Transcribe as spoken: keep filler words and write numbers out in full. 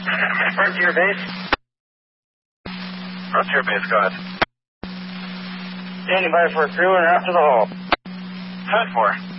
Frontier base. Frontier base, go ahead. Standing by for a crew and after the hull. ten four.